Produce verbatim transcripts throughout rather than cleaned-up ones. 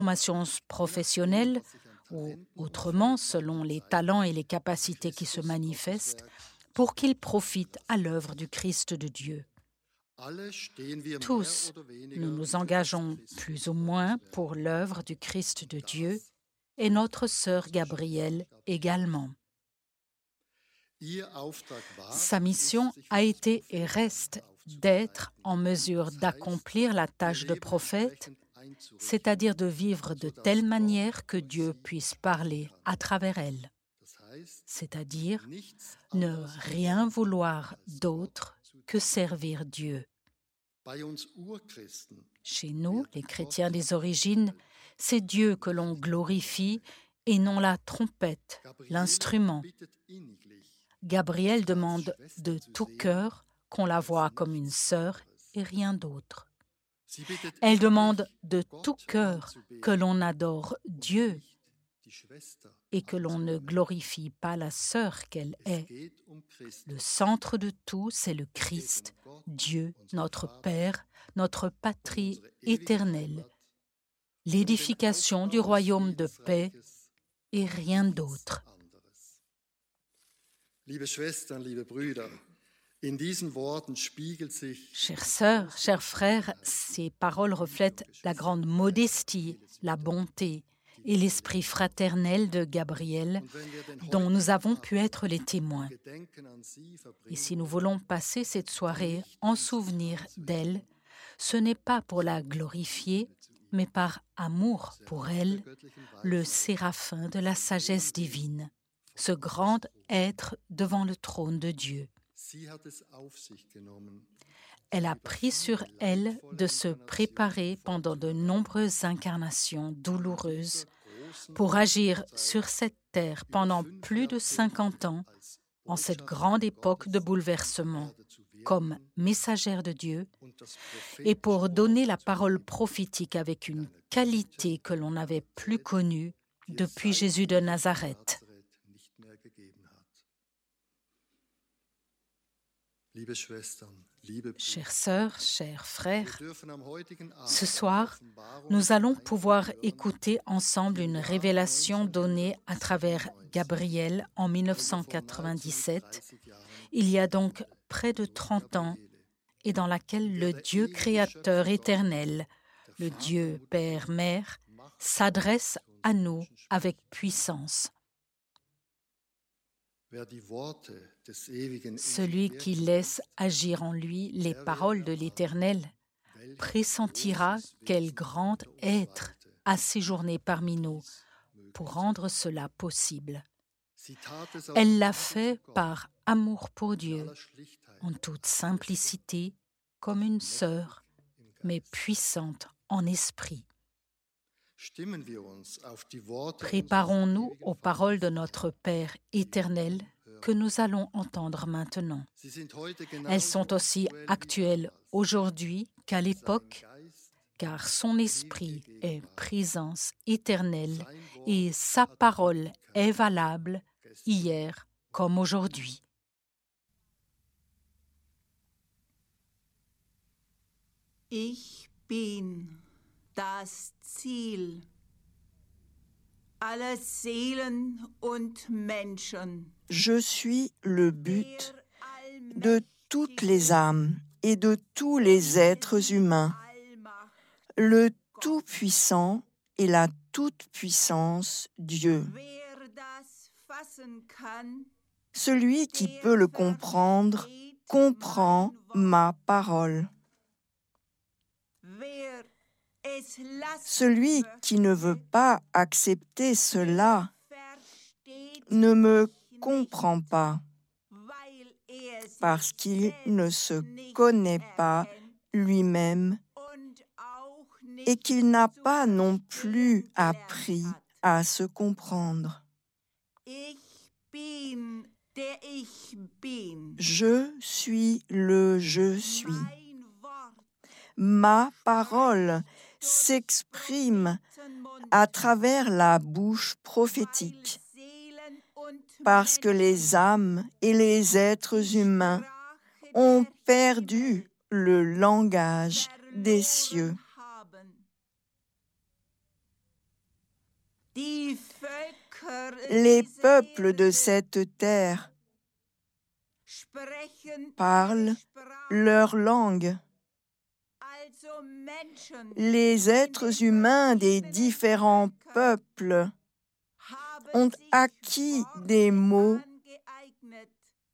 Formation professionnelle ou autrement selon les talents et les capacités qui se manifestent pour qu'ils profitent à l'œuvre du Christ de Dieu. Tous, nous nous engageons plus ou moins pour l'œuvre du Christ de Dieu et notre sœur Gabrielle également. Sa mission a été et reste d'être en mesure d'accomplir la tâche de prophète, c'est-à-dire de vivre de telle manière que Dieu puisse parler à travers elle, c'est-à-dire ne rien vouloir d'autre que servir Dieu. Chez nous, les chrétiens des origines, c'est Dieu que l'on glorifie et non la trompette, l'instrument. Gabrielle demande de tout cœur qu'on la voie comme une sœur et rien d'autre. Elle demande de tout cœur que l'on adore Dieu et que l'on ne glorifie pas la sœur qu'elle est. Le centre de tout, c'est le Christ, Dieu, notre Père, notre patrie éternelle, l'édification du royaume de paix et rien d'autre. Chères sœurs, chers frères, ces paroles reflètent la grande modestie, la bonté et l'esprit fraternel de Gabrielle, dont nous avons pu être les témoins. Et si nous voulons passer cette soirée en souvenir d'elle, ce n'est pas pour la glorifier, mais par amour pour elle, le séraphin de la sagesse divine, ce grand être devant le trône de Dieu. Elle a pris sur elle de se préparer pendant de nombreuses incarnations douloureuses pour agir sur cette terre pendant plus de cinquante ans, en cette grande époque de bouleversement, comme messagère de Dieu, et pour donner la parole prophétique avec une qualité que l'on n'avait plus connue depuis Jésus de Nazareth. Chères sœurs, chers frères, ce soir, nous allons pouvoir écouter ensemble une révélation donnée à travers Gabrielle en mille neuf cent quatre-vingt-dix-sept, il y a donc près de trente ans, et dans laquelle le Dieu créateur éternel, le Dieu Père-Mère, s'adresse à nous avec puissance. Celui qui laisse agir en lui les paroles de l'Éternel pressentira quel grand être a séjourné parmi nous pour rendre cela possible. Elle l'a fait par amour pour Dieu, en toute simplicité, comme une sœur, mais puissante en esprit. Préparons-nous aux paroles de notre Père éternel que nous allons entendre maintenant. Elles sont aussi actuelles aujourd'hui qu'à l'époque, car son esprit est présence éternelle et sa parole est valable hier comme aujourd'hui. Ich bin das Ziel aller Seelen und Menschen. Je suis le but de toutes les âmes et de tous les êtres humains, le Tout-Puissant et la Toute-Puissance Dieu. Celui qui peut le comprendre comprend ma parole. Celui qui ne veut pas accepter cela ne me comprend pas, parce qu'il ne se connaît pas lui-même et qu'il n'a pas non plus appris à se comprendre. Je suis le je suis. Ma parole s'exprime à travers la bouche prophétique, parce que les âmes et les êtres humains ont perdu le langage des cieux. Die Völker Les dieser peuples de Erde cette terre sprechen parlent ihre Sprache. leur langue. Also Menschen Les êtres humains des différents peuples haben ont sich acquis Worte des mots angeeignet,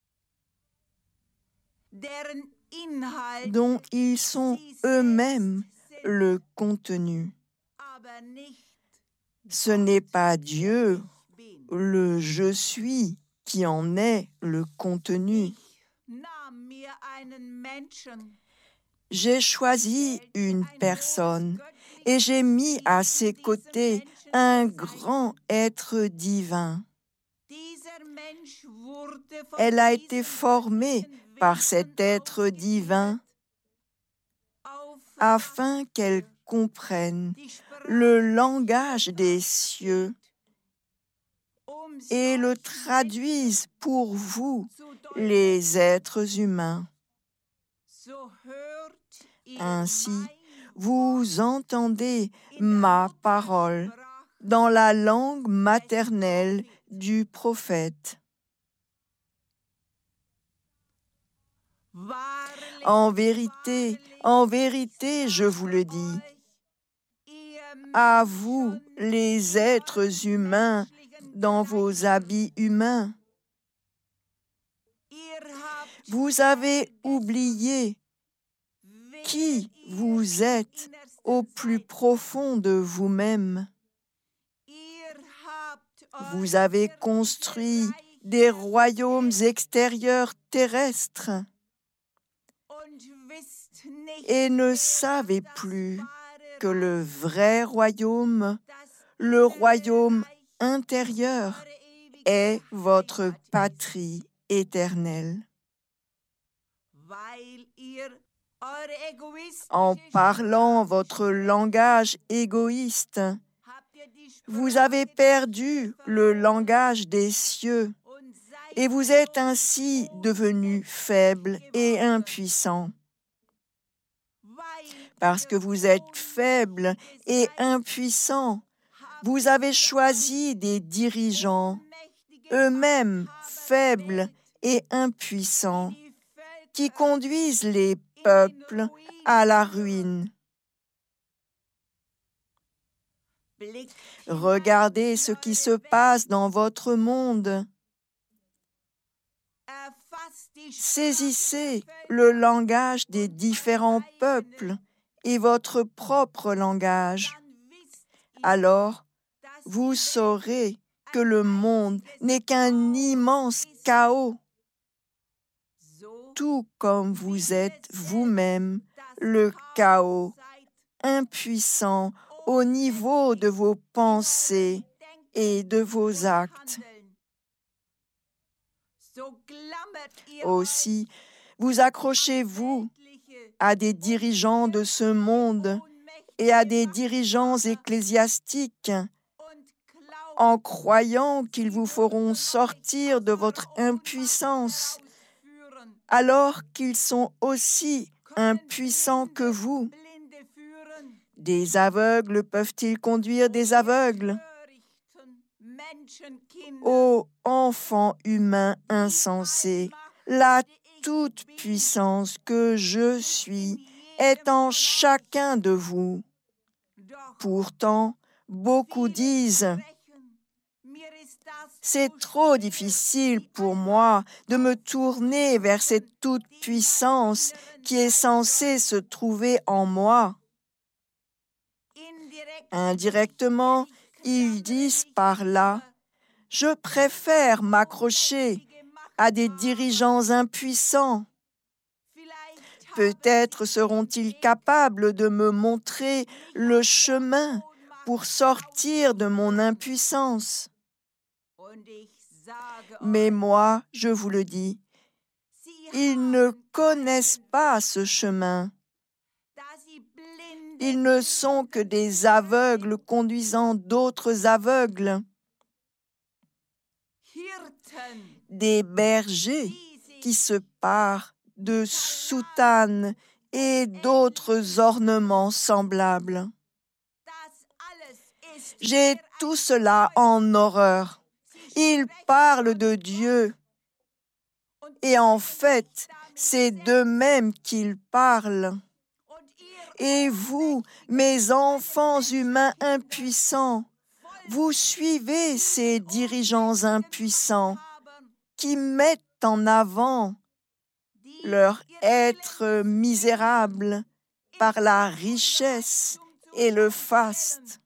deren Inhalt dont ils sont sie eux-mêmes selbst sind, le contenu. aber nicht Ce n'est pas der Dieu, ich bin. le je suis, qui en est le contenu. Ich nahm mir einen Menschen, J'ai choisi une personne et j'ai mis à ses côtés un grand être divin. dieser Mensch wurde von Elle a été diesem formée göttlichen par cet Wesen être divin auf afin qu'elle comprenne die Sprache le langage des cieux um et le solchen traduise pour vous, zu deuten. les êtres humains. So hört ihr Ainsi, mein vous entendez in der ma parole Muttersprache dans la langue maternelle du prophète. Wahrlich, En vérité, wahrlich, en vérité, je vous le dis, euch, ihr à vous, Menschen, les in êtres euren humains, menschlichen dans vos Kleidern, habits humains, ihr habt vous avez vergessen, oublié wer qui ihr vous im êtes Innersten au plus seid. profond de vous-même. Ihr habt Vous euch avez irdische construit des Reiche royaumes extérieurs terrestres und wisst nicht et ne mehr, savez dass das plus wahre que le Reich, vrai royaume, das le innere royaume Reich, intérieur, eure ewige est votre Heimat ist, patrie éternelle. weil ihr eure egoistische En parlant Sprache votre sprecht, langage égoïste, habt ihr die vous Sprache avez der perdu Himmel le verloren langage des cieux und seid et vous êtes so ainsi devenu faible et impuissant. weil Parce ihr que vous êtes faible et seid, impuissant, habt vous avez choisi des dirigeants, ohnmächtige eux-mêmes Machthaber faibles gewählt, et impuissants, die die qui Völker conduisent les in den peuples Ruin à la führen. ruine. Blickt Regardez hinein ce in qui eure se Welt, passe dans votre monde. erfasst die Sprache Saisissez der le Völker langage des und différents euer peuples eigenes, et votre propre langage. dann wisst ihr, Alors, dass vous die Welt saurez que ein le monde einziges n'est qu'un Chaos immense ist, chaos, so tout comme wie vous ihr êtes selbst vous-même das le Chaos chaos, seid, impuissant au niveau de vos pensées et de vos actes. So klammert ihr Aussi, vous accrochez-vous weltliche à des dirigeants de ce monde et à des dirigeants ecclésiastiques und glaubt, en croyant qu'ils vous feront sortir de votre impuissance, ausführen, alors qu'ils sont aussi impuissants que vous. Blinde führen, Des aveugles peuvent-ils conduire des aveugles? törichten Menschenkinder, Ô enfants humains insensés, la toute-puissance que je suis est en chacun de vous. doch Pourtant, beaucoup disent sprechen, mir ist das c'est zu trop schwer, difficile pour moi de me tourner vers cette toute-puissance qui est censée se trouver en moi. indirekt Indirectement, ils disent par là, je préfère m'accrocher à des dirigeants impuissants. Peut-être seront-ils capables de me montrer le chemin pour sortir de mon impuissance. Mais moi, je vous le dis, ils ne connaissent pas ce chemin. Ils ne sont que des aveugles conduisant d'autres aveugles, des bergers qui se parent de soutanes et d'autres ornements semblables. J'ai tout cela en horreur. Ils parlent de Dieu. Et en fait, c'est d'eux-mêmes qu'ils parlent. Et vous, mes enfants humains impuissants, vous suivez ces dirigeants impuissants qui mettent en avant leur être misérable par la richesse et le faste.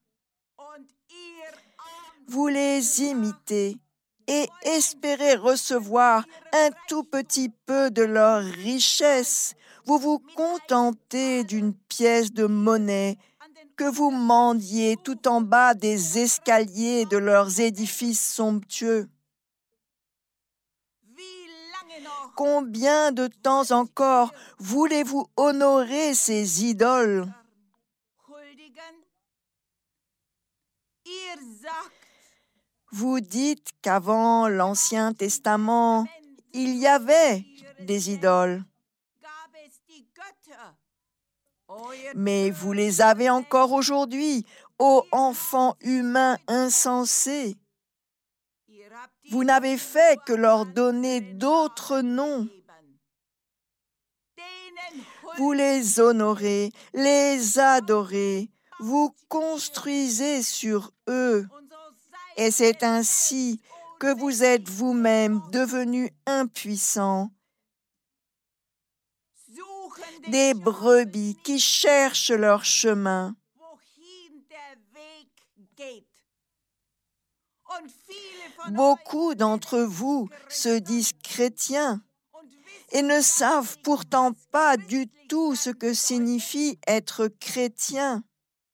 Vous les imitez et espérez recevoir un tout petit peu de leur richesse. Vous vous contentez d'une pièce de monnaie que vous mendiez tout en bas des escaliers de leurs édifices somptueux. Combien de temps encore voulez-vous honorer ces idoles? Vous dites qu'avant l'Ancien Testament, il y avait des idoles. Mais vous les avez encore aujourd'hui, ô enfants humains insensés. Vous n'avez fait que leur donner d'autres noms. Vous les honorez, les adorez, vous construisez sur eux. Et c'est ainsi que vous êtes vous-même devenus impuissants. Des brebis qui cherchent leur chemin. Beaucoup d'entre vous se disent chrétiens et ne savent pourtant pas du tout ce que signifie être chrétien.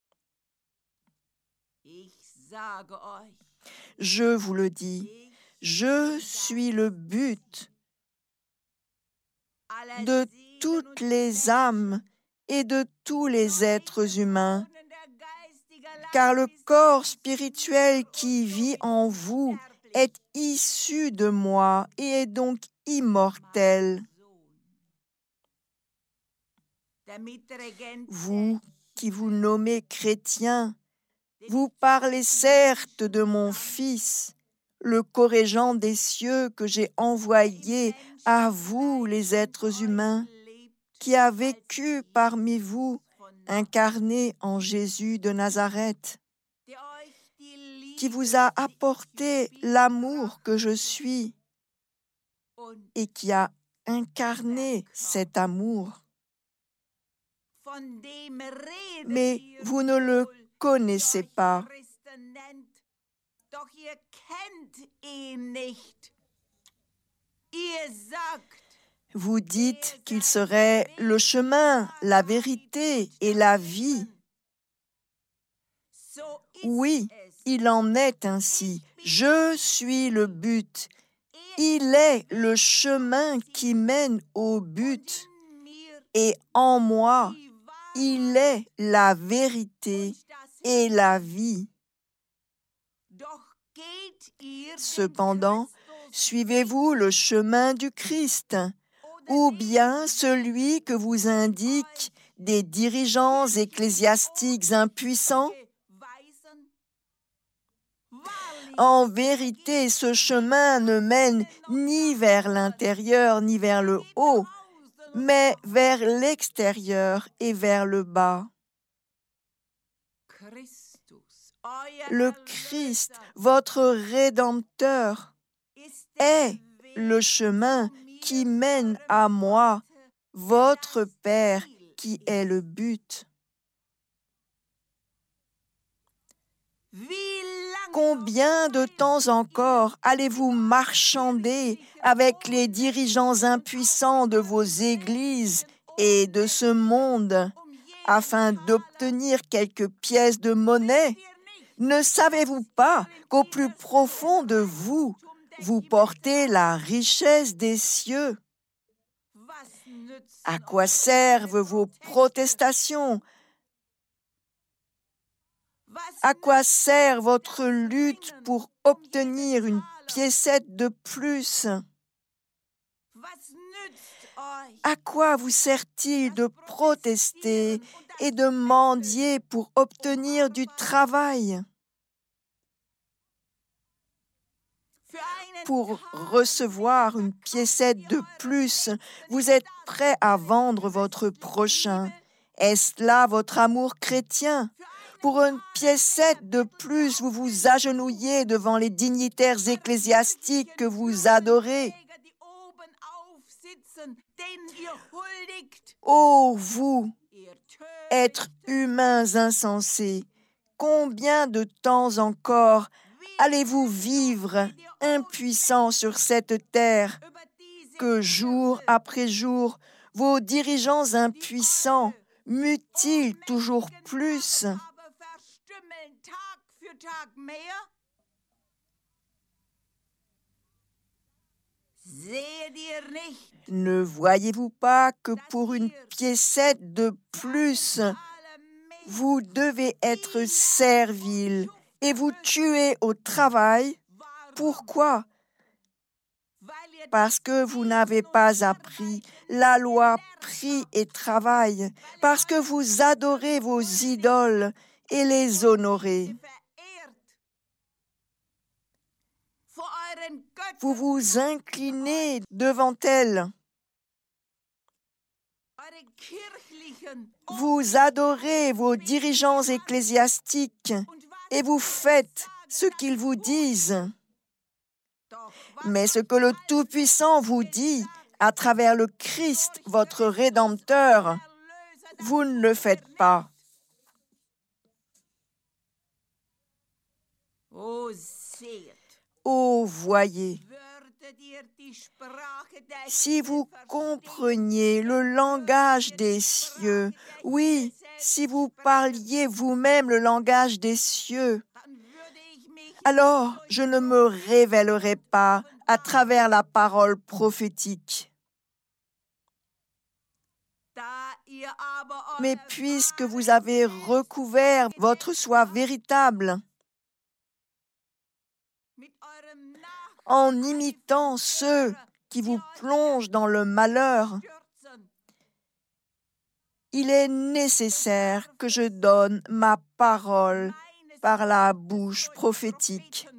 Je vous le dis, je suis le but de toutes les âmes et de tous les êtres humains, car le corps spirituel qui vit en vous est issu de moi et est donc immortel. Vous qui vous nommez chrétiens, vous parlez certes de mon Fils, le corrigant des cieux que j'ai envoyé à vous, les êtres humains, qui a vécu parmi vous, incarné en Jésus de Nazareth, qui vous a apporté l'amour que je suis et qui a incarné cet amour. Mais vous ne le connaissez pas. Vous dites qu'il serait le chemin, la vérité et la vie. Oui, il en est ainsi. Je suis le but. Il est le chemin qui mène au but. Et en moi, il est la vérité et la vie. Cependant, suivez-vous le chemin du Christ, ou bien celui que vous indiquent des dirigeants ecclésiastiques impuissants? En vérité, ce chemin ne mène ni vers l'intérieur ni vers le haut, mais vers l'extérieur et vers le bas. Le Christ, votre Rédempteur, est le chemin qui mène à moi, votre Père, qui est le but. Combien de temps encore allez-vous marchander avec les dirigeants impuissants de vos églises et de ce monde afin d'obtenir quelques pièces de monnaie? Ne savez-vous pas qu'au plus profond de vous, vous portez la richesse des cieux? À quoi servent vos protestations? À quoi sert votre lutte pour obtenir une piécette de plus? À quoi vous sert-il de protester et de mendier pour obtenir du travail? pour recevoir une piécette de plus, vous êtes prêt à vendre votre prochain. Est-ce là votre amour chrétien? Pour une piécette de plus, vous vous agenouillez devant les dignitaires ecclésiastiques que vous adorez. Ô vous, êtres humains insensés, combien de temps encore allez-vous vivre impuissants sur cette terre que jour après jour, vos dirigeants impuissants mutilent toujours plus? Ne voyez-vous pas que pour une piécette de plus, vous devez être servile et vous tuer au travail? Pourquoi? Parce que vous n'avez pas appris la loi prie et travaille, parce que vous adorez vos idoles et les honorez. Vous vous inclinez devant elles. Vous adorez vos dirigeants ecclésiastiques et vous faites ce qu'ils vous disent. Mais ce que le Tout-Puissant vous dit à travers le Christ, votre Rédempteur, vous ne le faites pas. Ô voyez, si vous compreniez le langage des cieux, oui, si vous parliez vous-même le langage des cieux, alors je ne me révélerai pas à travers la parole prophétique. Mais puisque vous avez recouvert votre soi véritable, en imitant ceux qui vous plongent dans le malheur, il est nécessaire que je donne ma parole par la bouche prophétique.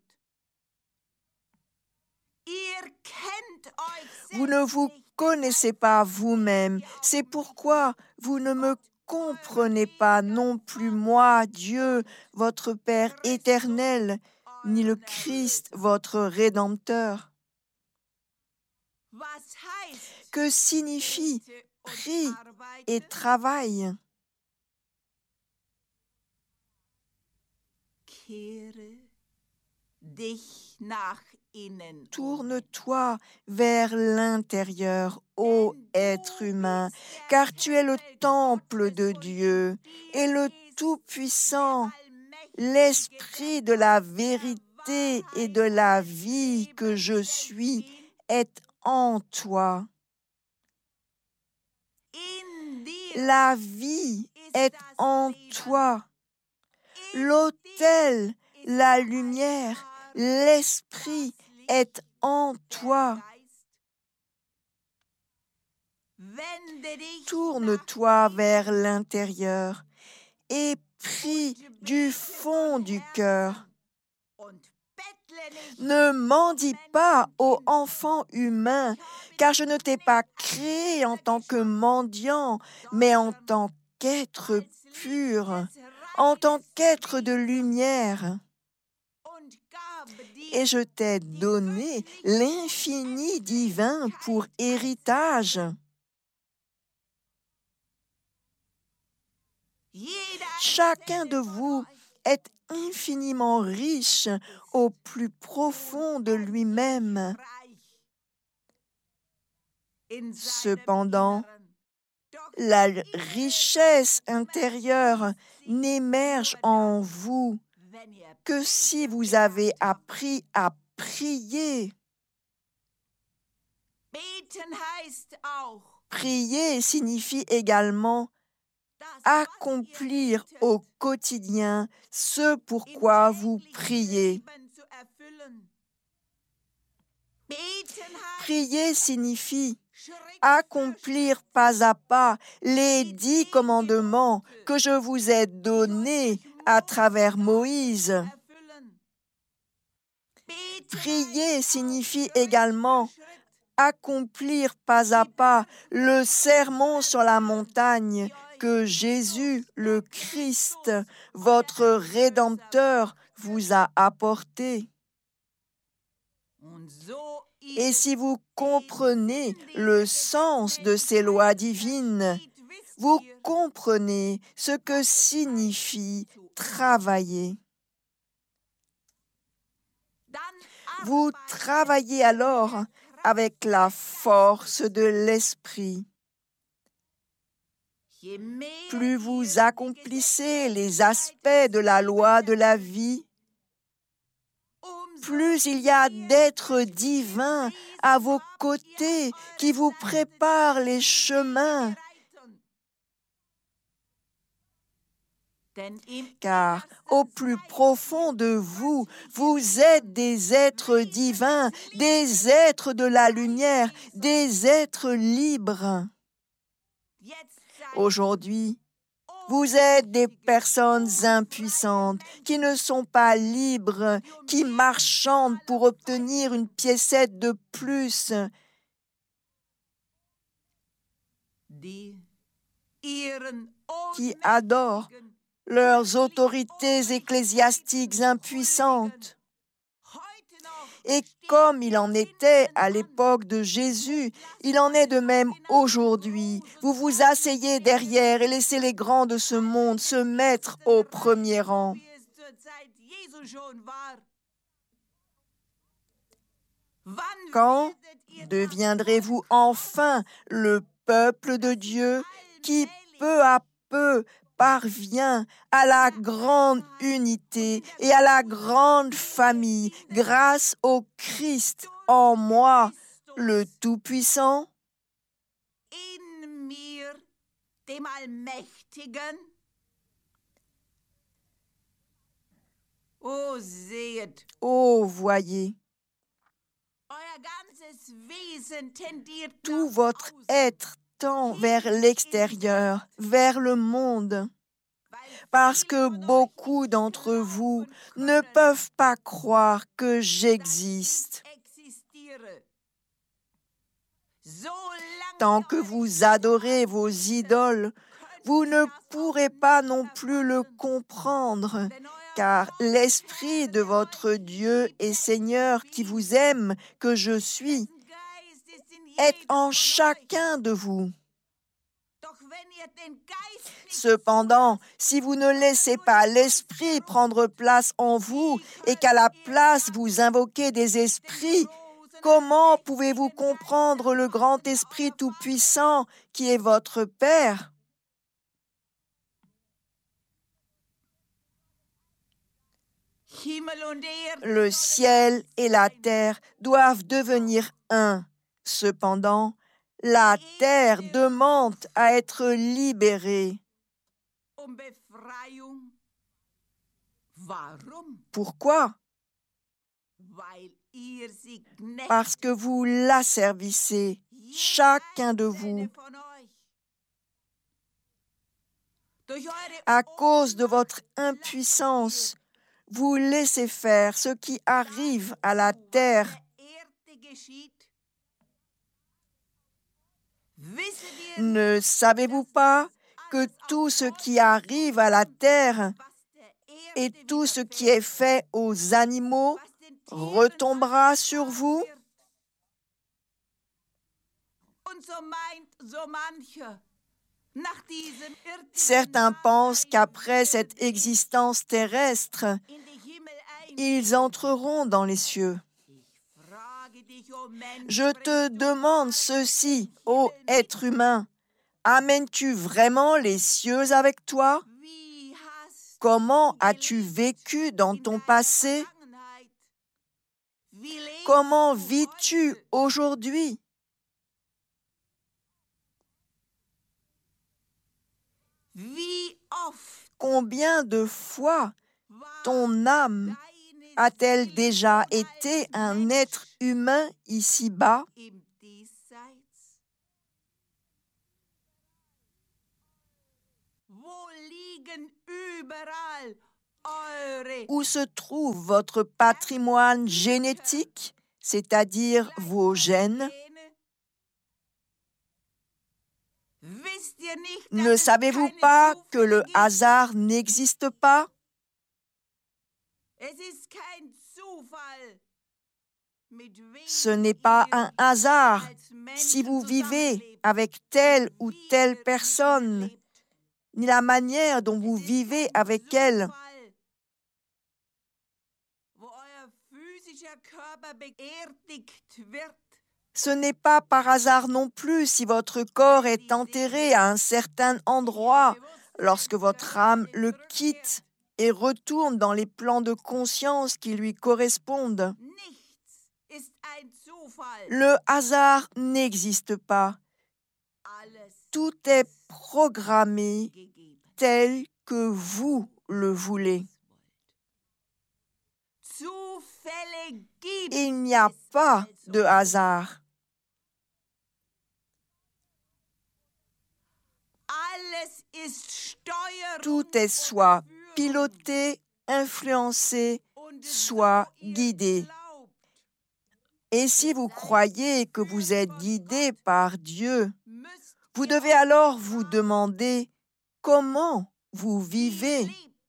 Vous ne vous connaissez pas vous-même, c'est pourquoi vous ne me comprenez pas non plus moi, Dieu, votre Père éternel, ni le Christ, votre Rédempteur. Que signifie prie et travail? Tourne-toi vers l'intérieur, ô être humain, car tu es le temple de Dieu et le Tout-Puissant, l'Esprit de la vérité et de la vie que je suis est en toi. La vie est en toi. L'autel, la lumière, l'Esprit est en toi. Tourne-toi vers l'intérieur et prie du fond du cœur. Ne mendie pas, ô enfant humain, car je ne t'ai pas créé en tant que mendiant, mais en tant qu'être pur, en tant qu'être de lumière. Et je t'ai donné l'infini divin pour héritage. Chacun de vous est infiniment riche au plus profond de lui-même. Cependant, la richesse intérieure n'émerge en vous que si vous avez appris à prier. Prier signifie également accomplir au quotidien ce pourquoi vous priez. Prier signifie accomplir pas à pas les dix commandements que je vous ai donnés à travers Moïse. prier signifie également accomplir pas à pas le sermon sur la montagne que Jésus, le Christ, votre Rédempteur, vous a apporté. Et si vous comprenez le sens de ces lois divines, vous comprenez ce que signifie travailler. Vous travaillez alors avec la force de l'esprit. Plus vous accomplissez les aspects de la loi de la vie, plus il y a d'êtres divins à vos côtés qui vous préparent les chemins. Car au plus profond de vous, vous êtes des êtres divins, des êtres de la lumière, des êtres libres. Aujourd'hui, vous êtes des personnes impuissantes qui ne sont pas libres, qui marchandent pour obtenir une piécette de plus. Qui adorent leurs autorités ecclésiastiques impuissantes. Et comme il en était à l'époque de Jésus, il en est de même aujourd'hui. Vous vous asseyez derrière et laissez les grands de ce monde se mettre au premier rang. Quand deviendrez-vous enfin le peuple de Dieu qui peu à peu parvient à la grande unité et à la grande famille grâce au Christ en moi, le Tout-Puissant? In mir, dem Allmächtigen. Oh, seht, Oh, voyez, euer ganzes Wesen tendiert tout nach votre außen, être tend vers l'extérieur, vers le monde, weil parce viele que von euch beaucoup nicht d'entre vous glauben ne können, peuvent pas croire que dass j'existe. ich existiere. Solange Tant ihr que eure vous Götter adorez vos anbetet, idoles, könnt vous ihr ne das auch pourrez nicht pas non plus le erfassen. comprendre, Denn euer car Gott, l'Esprit Herr, de der votre euch Dieu liebt, et der Seigneur euch qui liebt, vous aime, que je suis, dessen Geist ist in est jedem en von euch. chacun de vous. Doch wenn ihr den Geist nicht Cependant, zulasst, si vous ne laissez pas l'Esprit prendre place en vous et qu'à la place vous invoquez des esprits, comment pouvez-vous comprendre le grand Esprit Tout-Puissant qui est votre Père? Himmel und Erde Le ciel et la terre doivent devenir un. Cependant, la terre demande à être libérée. um Befreiung. Warum? Pourquoi? Weil ihr sie knechtet. Parce que vous l'asservissez, chacun de vous. Einzelne von euch. Durch eure À cause de votre impuissance, vous laissez faire ce qui arrive à la terre. der Erde geschieht. Wisset ihr Ne savez-vous pas que tout ce qui arrive à la terre was der et Erde tout ce qui est fait aux animaux was den Tieren retombera sur vous? wird? Und so meint so mancher, nach diesem irdischen Certains pensent Dasein qu'après cette werden sie existence terrestre, in die Himmel ein. ils entreront dans les cieux. Ich frage dich, o Mensch, Je te bringst du demande wahrlich ceci, den ô Himmel mit? être humain. Amènes-tu vraiment les cieux avec toi? Wie hast Comment du as-tu gelebt vécu dans in ton deiner passé? Vergangenheit? Wie lebst Comment du vis-tu heute? aujourd'hui? Wie oft Combien de fois war ton âme deine a-t-elle Seele déjà als été un Mensch être humain ici-bas? im Diesseits? Wo liegen überall Où se trouve votre patrimoine génétique, c'est-à-dire vos gènes? Ne savez-vous pas que le hasard n'existe pas? Ce n'est pas un hasard si vous vivez avec telle ou telle personne, ni la manière dont vous vivez avec elle. Ce n'est pas par hasard non plus si votre corps est enterré à un certain endroit lorsque votre âme le quitte et retourne dans les plans de conscience qui lui correspondent. Le hasard n'existe pas. Tout est programmé tel que vous le voulez. Il n'y a pas de hasard. Tout est soit piloté, influencé, soit guidé. Et si vous croyez que vous êtes guidé par Dieu, vous devez alors vous demander comment vous vivez.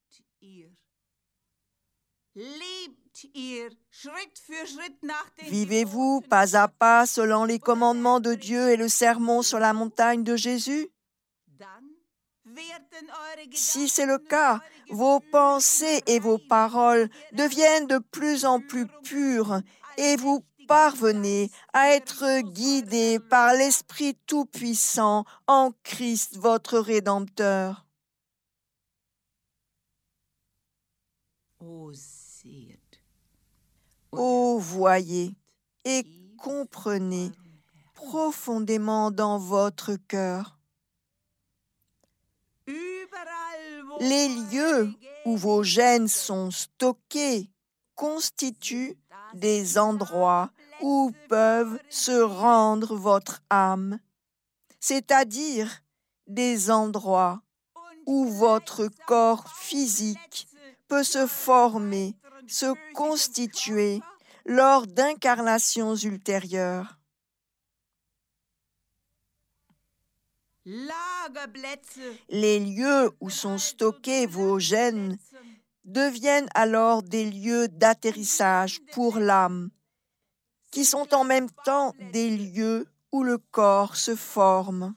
Vivez-vous pas à pas selon les commandements de Dieu et le sermon sur la montagne de Jésus? Si c'est le cas, vos pensées et vos paroles deviennent de plus en plus pures et vous parvenez à être guidés par l'Esprit Tout-Puissant en Christ, votre Rédempteur. Ô voyez et comprenez profondément dans votre cœur. Les lieux où vos gènes sont stockés constituent des endroits où peuvent se rendre votre âme, c'est-à-dire des endroits où votre corps physique peut se former, se constituer lors d'incarnations ultérieures. Les lieux où sont stockés vos gènes deviennent alors des lieux d'atterrissage pour l'âme, qui sont en même temps des lieux où le corps se forme.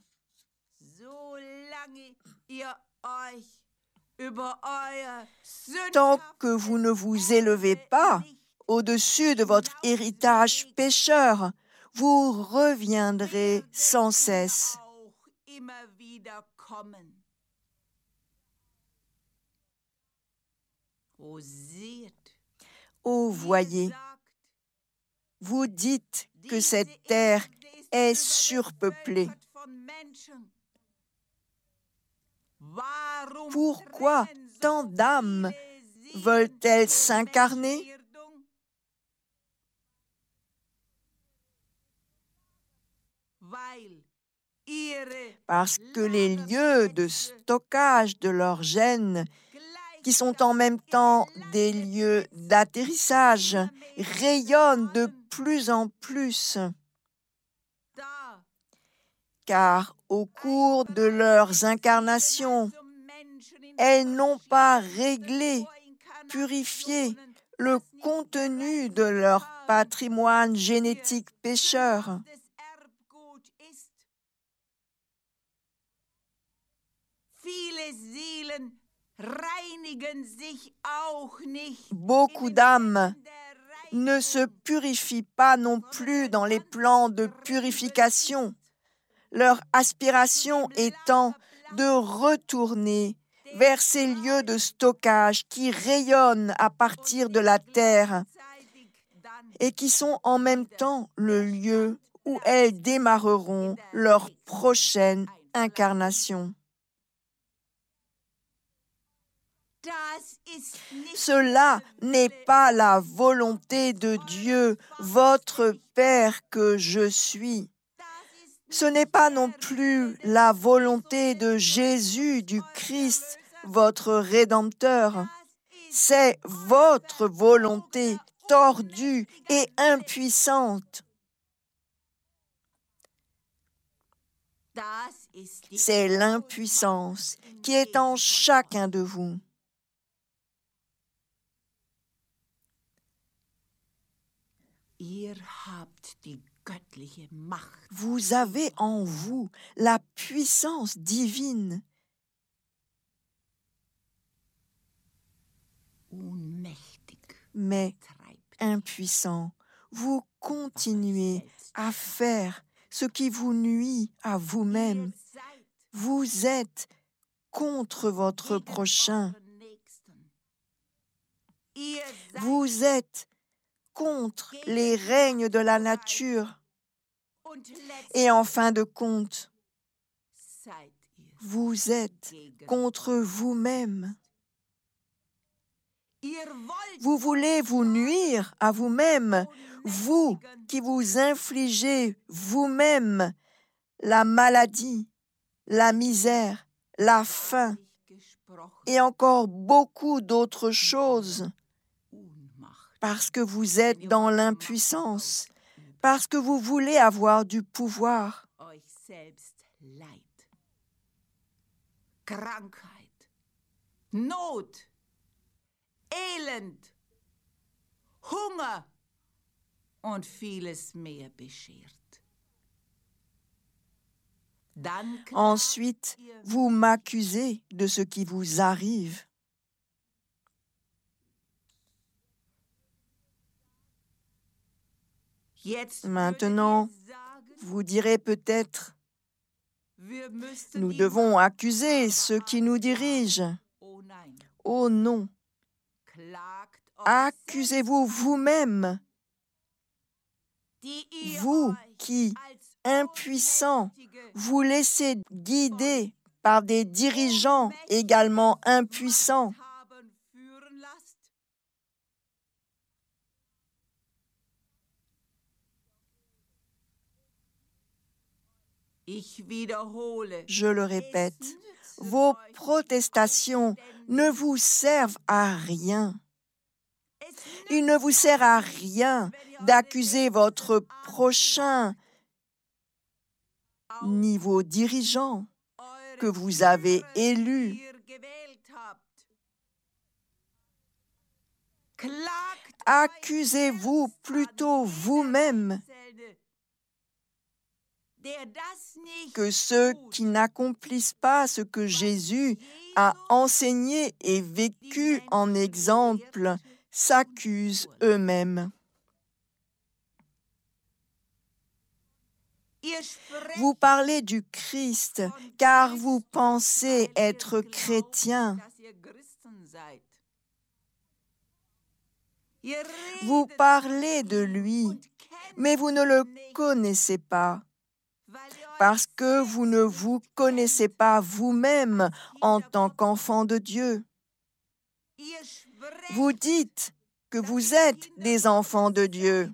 Tant que vous ne vous élevez pas au-dessus de votre héritage pécheur, vous reviendrez sans cesse. Ô voyez, vous dites que cette terre est surpeuplée. Pourquoi tant d'âmes veulent-elles s'incarner? Parce que les lieux de stockage de leurs gènes, qui sont en même temps des lieux d'atterrissage, rayonnent de plus en plus. Car au cours de leurs incarnations, elles n'ont pas réglé, purifié le contenu de leur patrimoine génétique pécheur. Beaucoup d'âmes ne se purifient pas non plus dans les plans de purification, leur aspiration étant de retourner vers ces lieux de stockage qui rayonnent à partir de la terre et qui sont en même temps le lieu où elles démarreront leur prochaine incarnation. Cela n'est pas la volonté de Dieu, votre Père que je suis. Ce n'est pas non plus la volonté de Jésus du Christ, votre Rédempteur. C'est votre volonté tordue et impuissante. C'est l'impuissance qui est en chacun de vous. Vous avez en vous la puissance divine. Mais impuissant, vous continuez à faire ce qui vous nuit à vous-même. Vous êtes contre votre prochain. Vous êtes contre les règnes de la nature. Et en fin de compte, vous êtes contre vous-même. Vous voulez vous nuire à vous-même, vous qui vous infligez vous-même la maladie, la misère, la faim et encore beaucoup d'autres choses, parce que vous êtes dans l'impuissance, parce que vous voulez avoir du pouvoir. Krankheit, Not, Elend, Hunger und vieles mehr beschert. Ensuite, vous m'accusez de ce qui vous arrive. Maintenant, vous direz peut-être, nous devons accuser ceux qui nous dirigent. Oh non, accusez-vous vous-même, vous qui, impuissants, vous laissez guider par des dirigeants également impuissants. Je le répète, vos protestations ne vous servent à rien. Il ne vous sert à rien d'accuser votre prochain, ni vos dirigeants que vous avez élus. Accusez-vous plutôt vous-même que ceux qui n'accomplissent pas ce que Jésus a enseigné et vécu en exemple s'accusent eux-mêmes. Vous parlez du Christ car vous pensez être chrétien. Vous parlez de lui, mais vous ne le connaissez pas, parce que vous ne vous connaissez pas vous-même en tant qu'enfant de Dieu. Vous dites que vous êtes des enfants de Dieu.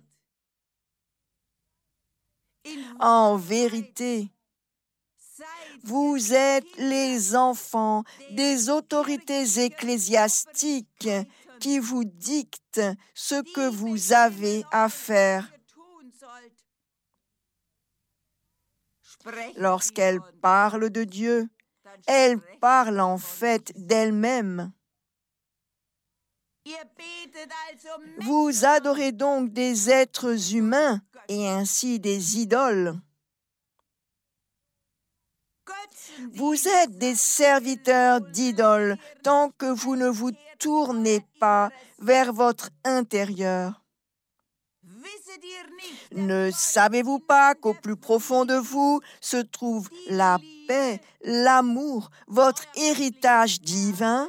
En vérité, vous êtes les enfants des autorités ecclésiastiques qui vous dictent ce que vous avez à faire. Lorsqu'elle parle de Dieu, elle parle en fait d'elle-même. Vous adorez donc des êtres humains et ainsi des idoles. Vous êtes des serviteurs d'idoles tant que vous ne vous tournez pas vers votre intérieur. Ne savez-vous pas qu'au plus profond de vous se trouve la paix, l'amour, votre héritage divin?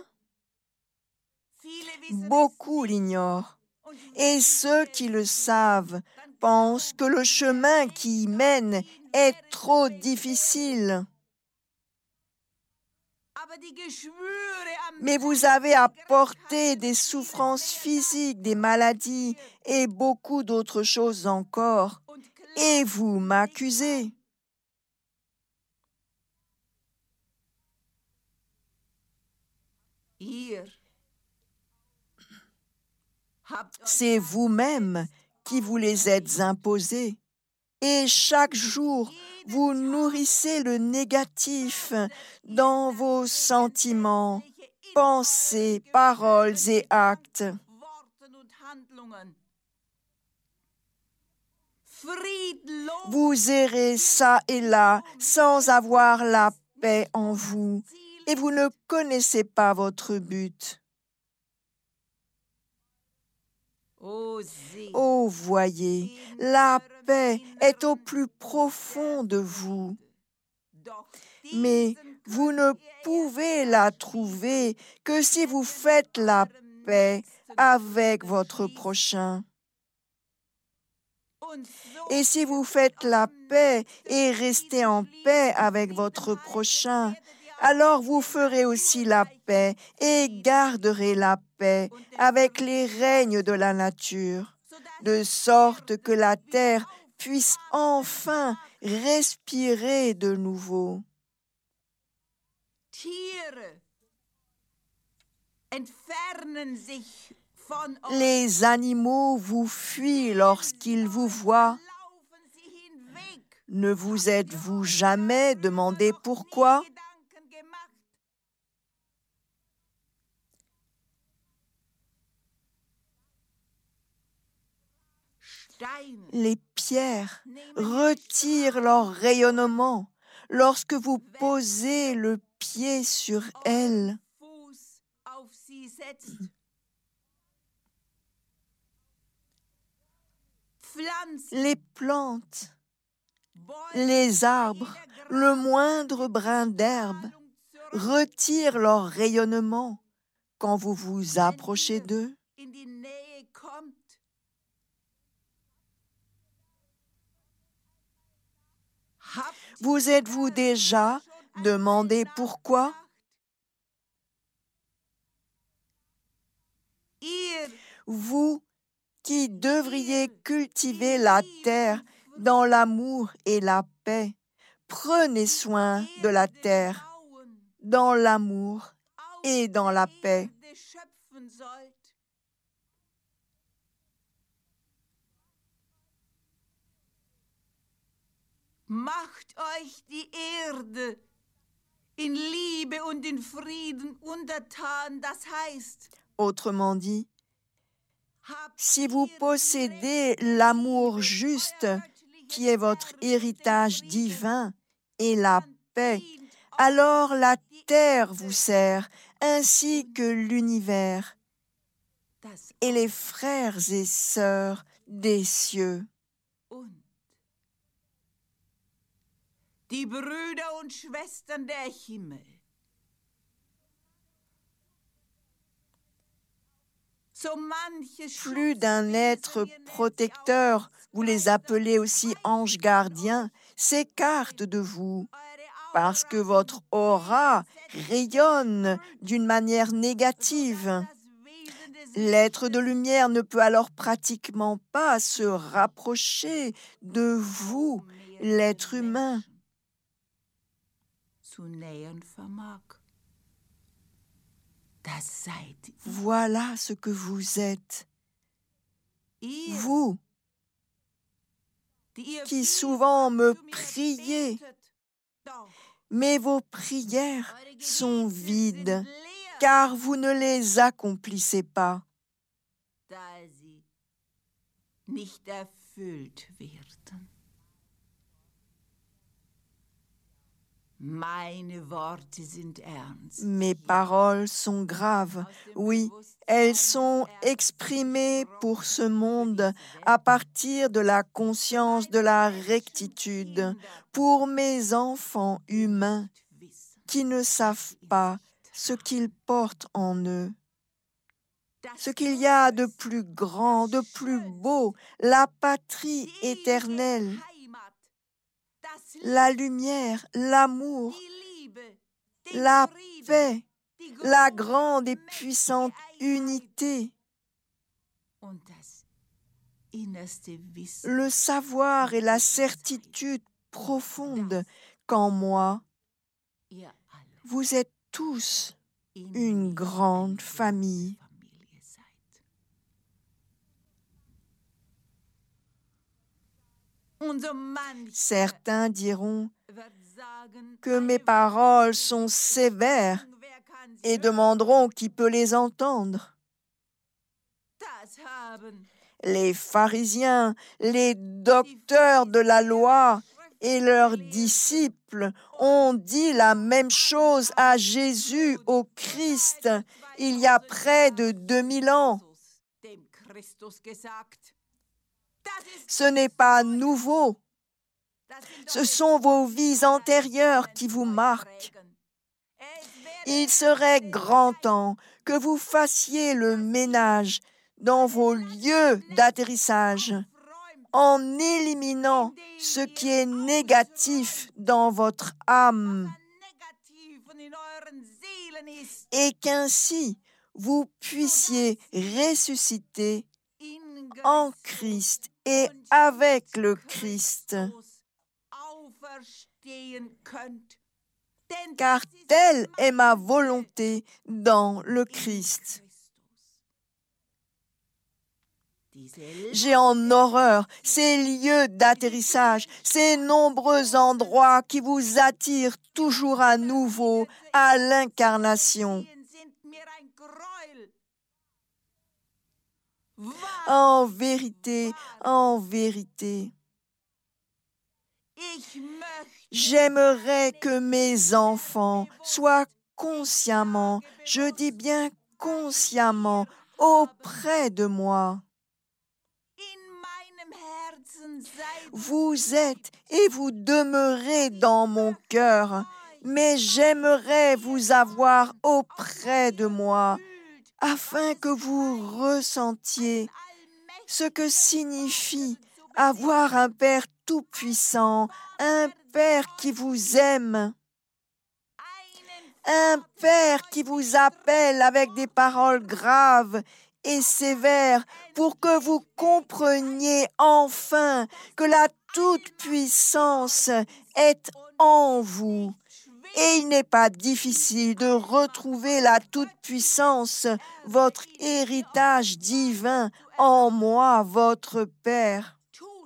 Beaucoup l'ignorent, et ceux qui le savent pensent que le chemin qui y mène est trop difficile. Mais vous avez à porter des souffrances physiques, des maladies et beaucoup d'autres choses encore, et vous m'accusez. C'est vous-même qui vous les êtes imposés. Et chaque jour, vous nourrissez le négatif dans vos sentiments, pensées, paroles et actes. Vous errez ça et là sans avoir la paix en vous et vous ne connaissez pas votre but. Oh, voyez, la paix est au plus profond de vous. Mais vous ne pouvez la trouver que si vous faites la paix avec votre prochain. Et si vous faites la paix et restez en paix avec votre prochain, alors vous ferez aussi la paix et garderez la paix avec les règnes de la nature, de sorte que la terre puisse enfin respirer de nouveau. Les animaux vous fuient lorsqu'ils vous voient. Ne vous êtes-vous jamais demandé pourquoi? Les pierres retirent leur rayonnement lorsque vous posez le pied sur elles. Les plantes, les arbres, le moindre brin d'herbe retirent leur rayonnement quand vous vous approchez d'eux. Vous êtes-vous déjà demandé pourquoi? Vous qui devriez cultiver la terre dans l'amour et la paix, prenez soin de la terre dans l'amour et dans la paix. Macht euch die Erde in Liebe und in Frieden untertan, das heißt, autrement dit, si vous possédez l'amour juste, qui est votre héritage divin, et la paix, alors la terre vous sert, ainsi que l'univers, et les frères et sœurs des cieux. Die Brüder und Schwestern der Himmel. Plus d'un être protecteur, vous les appelez aussi anges gardiens, s'écarte de vous, parce que votre aura rayonne d'une manière négative. L'être de lumière ne peut alors pratiquement pas se rapprocher de vous, l'être humain. Voilà ce que vous êtes. Vous, qui souvent me priez, mais vos prières sont vides, car vous ne les accomplissez pas. Mes paroles sont graves, oui, elles sont exprimées pour ce monde à partir de la conscience de la rectitude, pour mes enfants humains qui ne savent pas ce qu'ils portent en eux. Ce qu'il y a de plus grand, de plus beau, la patrie éternelle, la lumière, l'amour, la paix, la grande et puissante unité, le savoir et la certitude profonde qu'en moi, vous êtes tous une grande famille. Certains diront que mes paroles sont sévères et demanderont qui peut les entendre. Les pharisiens, les docteurs de la loi et leurs disciples ont dit la même chose à Jésus, au Christ, il y a près de deux mille ans. Ce n'est pas nouveau. Ce sont vos vies antérieures qui vous marquent. Il serait grand temps que vous fassiez le ménage dans vos lieux d'atterrissage en éliminant ce qui est négatif dans votre âme et qu'ainsi vous puissiez ressusciter en Christ et avec le Christ. Car telle est ma volonté dans le Christ. J'ai en horreur ces lieux d'atterrissage, ces nombreux endroits qui vous attirent toujours à nouveau à l'incarnation. En vérité, en vérité, j'aimerais que mes enfants soient consciemment, je dis bien consciemment, auprès de moi. Vous êtes et vous demeurez dans mon cœur, mais j'aimerais vous avoir auprès de moi, afin que vous ressentiez ce que signifie avoir un Père tout-puissant, un Père qui vous aime, un Père qui vous appelle avec des paroles graves et sévères pour que vous compreniez enfin que la toute-puissance est en vous. Et il n'est pas difficile de retrouver la toute-puissance, votre héritage divin en moi, votre Père.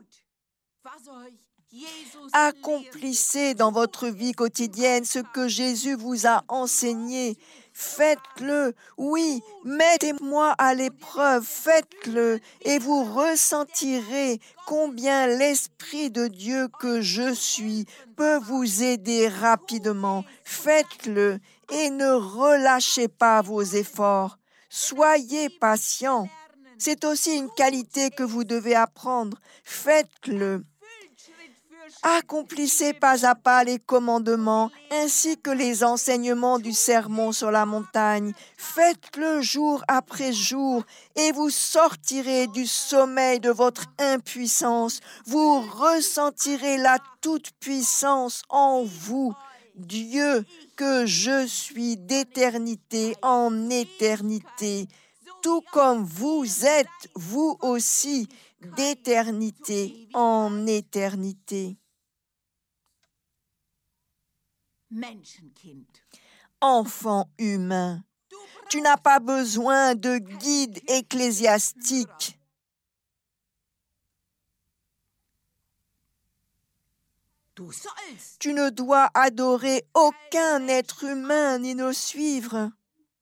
Accomplissez dans votre vie quotidienne ce que Jésus vous a enseigné. Faites-le, oui, mettez-moi à l'épreuve, faites-le, et vous ressentirez combien l'Esprit de Dieu que je suis peut vous aider rapidement. Faites-le et ne relâchez pas vos efforts. Soyez patient. C'est aussi une qualité que vous devez apprendre. Faites-le. Accomplissez pas à pas les commandements ainsi que les enseignements du sermon sur la montagne. Faites-le jour après jour et vous sortirez du sommeil de votre impuissance. Vous ressentirez la toute-puissance en vous. Dieu que je suis d'éternité en éternité, tout comme vous êtes, vous aussi, d'éternité en éternité. Enfant humain, tu n'as pas besoin de guide ecclésiastique. Tu ne dois adorer aucun être humain ni le suivre.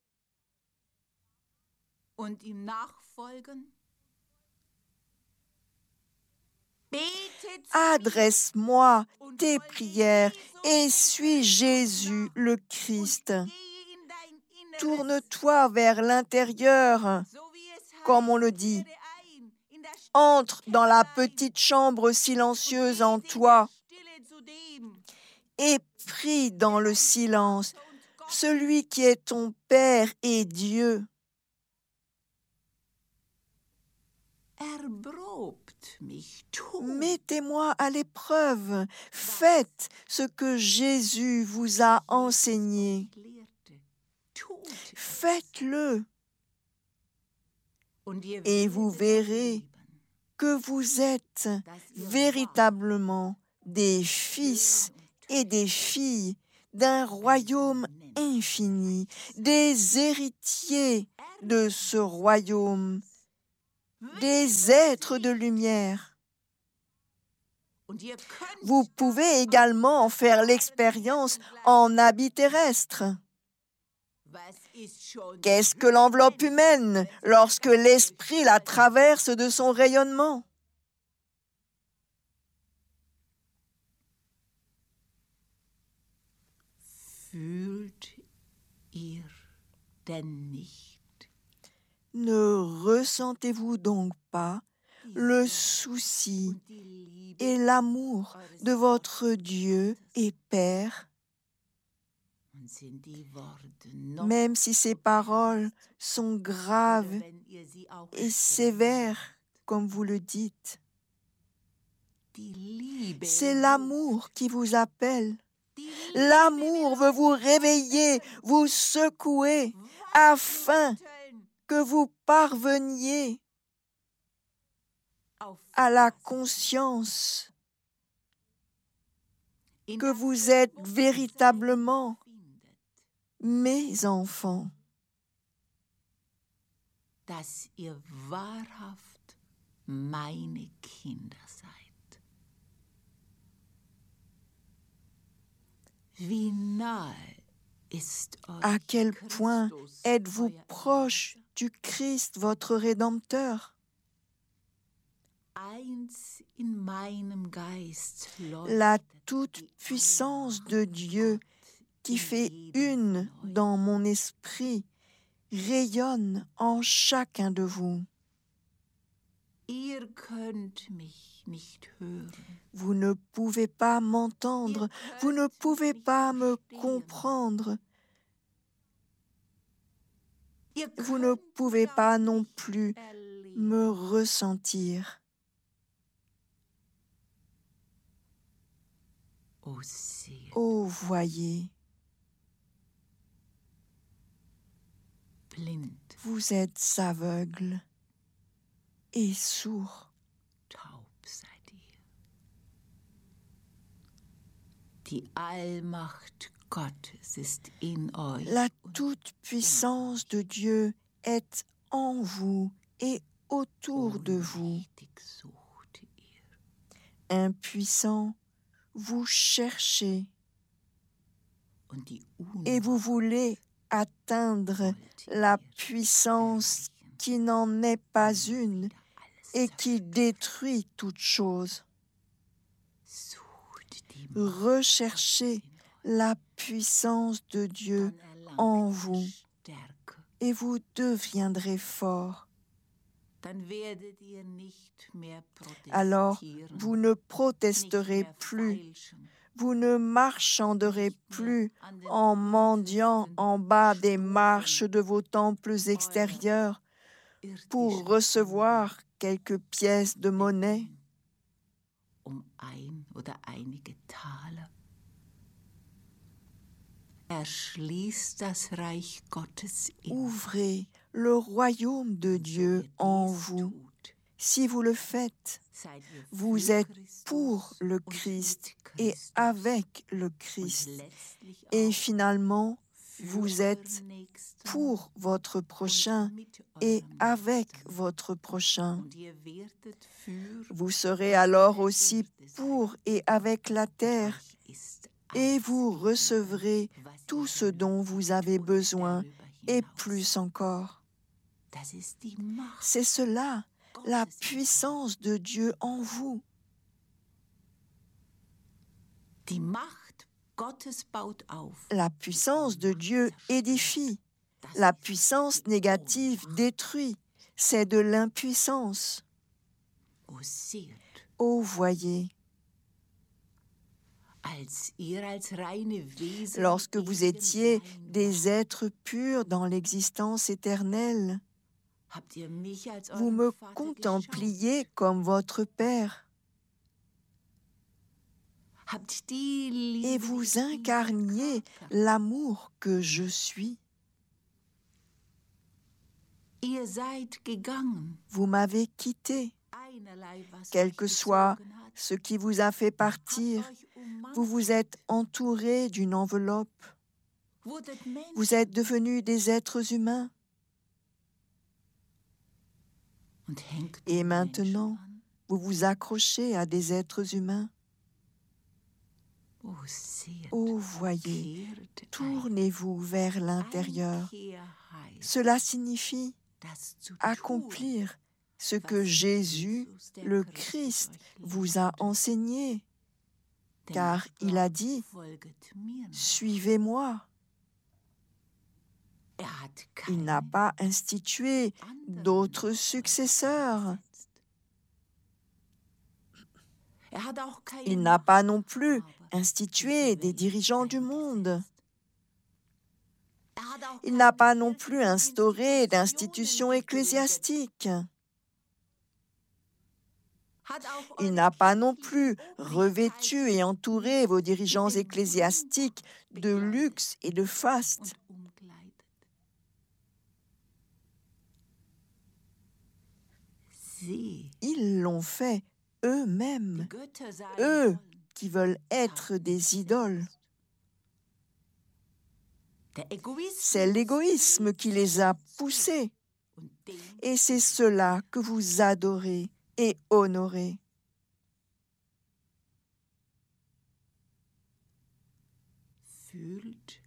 Adresse-moi tes prières et suis Jésus le Christ. Tourne-toi vers l'intérieur, comme on le dit. Entre dans la petite chambre silencieuse en toi et prie dans le silence, celui qui est ton Père et Dieu. Mettez-moi à l'épreuve. Faites ce que Jésus vous a enseigné. Faites-le. Et vous verrez que vous êtes véritablement des fils et des filles d'un royaume infini, des héritiers de ce royaume, des êtres de lumière. Vous pouvez également en faire l'expérience en habit terrestre. Qu'est-ce que l'enveloppe humaine lorsque l'esprit la traverse de son rayonnement? Fühlt ihr denn nicht? Ne ressentez-vous donc pas le souci et l'amour de votre Dieu et Père, même si ces paroles sont graves et sévères, comme vous le dites? C'est l'amour qui vous appelle. L'amour veut vous réveiller, vous secouer, afin que vous parveniez à la conscience que vous êtes véritablement mes enfants. Dass ihr wahrhaft meine Kinder seid. Wie nahe ist euch À quel point Christus, êtes-vous euer proche du Christ, votre Rédempteur? Eins in meinem Geist La leuchtet die toute-puissance de Dieu qui fait une dans mon esprit rayonne en chacun de vous. Ihr könnt mich nicht hören. Vous ne pouvez pas m'entendre, vous ne pouvez pas me comprendre, Ihr vous ne könnt pouvez das pas non nicht plus erleben. me ressentir. Oh, seht, Oh, voyez, blind, vous êtes aveugles et sourds. taub seid ihr. Die Allmacht Gottes ist in euch. La und toute-puissance de Dieu est en vous et autour de vous. ohnmächtig sucht ihr. Impuissant, vous cherchez Und die et vous Unmacht voulez atteindre wollt la ihr puissance erreichen, qui n'en est pas une wieder alles et qui zerstört. détruit toute chose. Sucht die Recherchez la puissance de Dieu dann erlangt en ihr vous Stärke. et vous deviendrez fort. Dann werdet ihr nicht mehr Alors, protestieren, vous ne nicht protesterez mehr plus, feilschen, vous ne marchanderez nicht mehr plus an den en mendiant äußersten en bas des Stufen marches de vos temples extérieurs pour irdischen recevoir quelques pièces de monnaie. um ein oder einige Taler. Erschließt das Reich Gottes in Ouvrez le royaume de Dieu en vous. Si vous le faites, Seid ihr vous für êtes Christus pour le und Christ mit et Christus avec le und Christ. letztlich Et auch finalement, für vous euren êtes Nächsten pour votre und prochain mit et eurem avec Nächsten. votre prochain. Und ihr werdet für Vous serez alors aussi pour et avec la terre euch ist et alles vous gegeben, recevrez was tout ihr ce dont vous avez benötigt und besoin darüber et hinaus. plus encore. Das ist die Macht C'est cela, la Gottes. puissance de Dieu en vous. Die Macht Gottes baut auf. La puissance de Dieu édifie. Das La ist puissance die négative Ohnmacht. détruit. C'est de l'impuissance. O seht, Oh, voyez, als ihr als reine Wesen lorsque im vous ewigen étiez Sein des êtres purs dans l'existence éternelle, wart, habt ihr mich als vous euren me Vater contempliez comme votre Père geschaut. Habt die Liebe, et die vous ich in mir incarniez verkörper. l'amour que je suis. Ihr seid gegangen, Vous m'avez quitté, einerlei was quel euch que soit gezogen hat, ce qui vous a fait partir. habt euch ummannt, Vous vous êtes entouré d'une enveloppe. wurdet Vous Menschen êtes devenus des êtres humains. und hängt Et den Menschen maintenant, an. vous vous accrochez à des êtres humains. Ô voyez, tournez-vous vers l'intérieur. Cela signifie accomplir ce que Jésus, le Christ, vous a enseigné, car il a dit « Suivez-moi ». Il n'a pas institué d'autres successeurs. Il n'a pas non plus institué des dirigeants du monde. Il n'a pas non plus instauré d'institutions ecclésiastiques. Il n'a pas non plus revêtu et entouré vos dirigeants ecclésiastiques de luxe et de faste. Ils l'ont fait eux-mêmes, eux qui veulent être des idoles. C'est l'égoïsme qui les a poussés, et c'est cela que vous adorez et honorez. Fühlt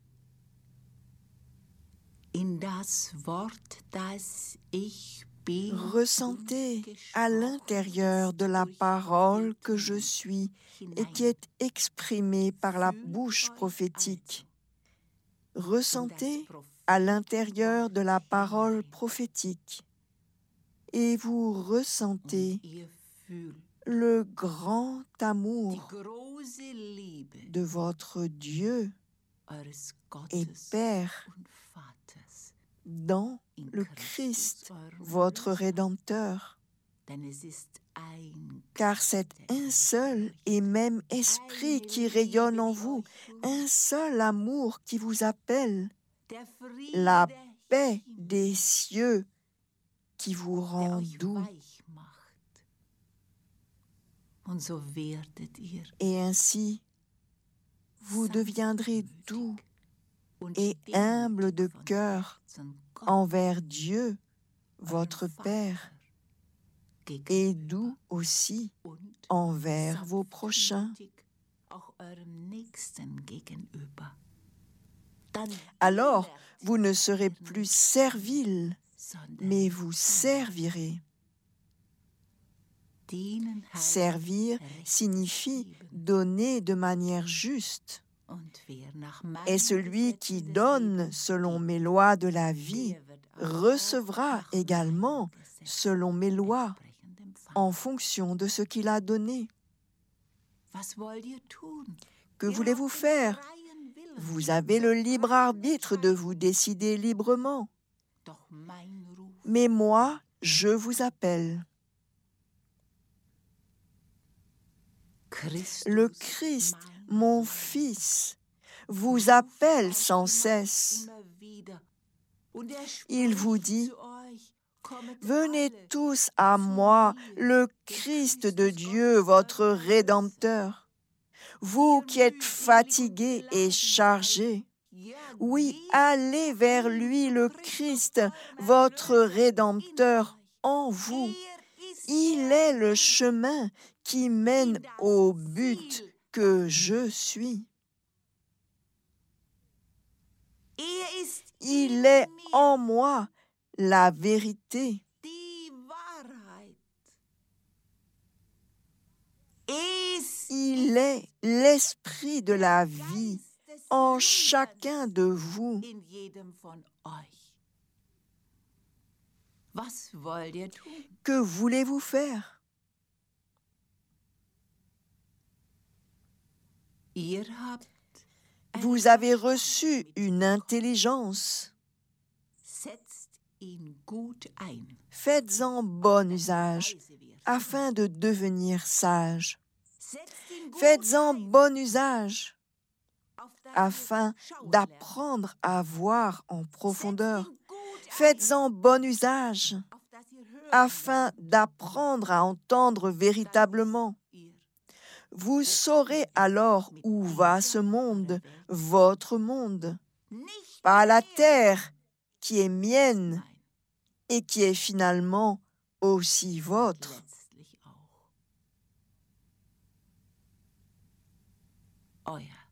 in das Wort, das ich Ressentez à l'intérieur de la parole que je suis et qui est exprimée par la bouche prophétique. Ressentez à l'intérieur de la parole prophétique et vous ressentez le grand amour de votre Dieu et Père dans le Christ, votre Rédempteur, car c'est un seul et même esprit qui rayonne en vous, un seul amour qui vous appelle, la paix des cieux qui vous rend doux. Et ainsi, vous deviendrez doux et humble de cœur envers Dieu, votre Père, et doux aussi envers vos prochains. Alors, vous ne serez plus serviles, mais vous servirez. Servir signifie donner de manière juste. Et celui qui donne selon mes lois de la vie recevra également selon mes lois, en fonction de ce qu'il a donné. Que voulez-vous faire? Vous avez le libre arbitre de vous décider librement. Mais moi, je vous appelle. Le Christ, mon Fils, vous appelle sans cesse. Il vous dit, « Venez tous à moi, le Christ de Dieu, votre Rédempteur, vous qui êtes fatigués et chargés. Oui, allez vers lui, le Christ, votre Rédempteur, en vous. Il est le chemin qui mène au but que je suis. Il est en moi la vérité. Il est l'esprit de la vie en chacun de vous. Que voulez-vous faire? Vous avez reçu une intelligence. Faites-en bon usage afin de devenir sage. Faites-en bon usage afin d'apprendre à voir en profondeur. Faites-en bon usage afin d'apprendre à entendre véritablement. Vous saurez alors où va ce monde, votre monde, pas la terre qui est mienne et qui est finalement aussi vôtre. euer.